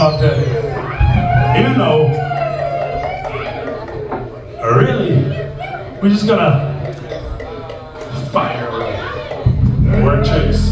about that. You know, really, we're just gonna fire away. Word chase.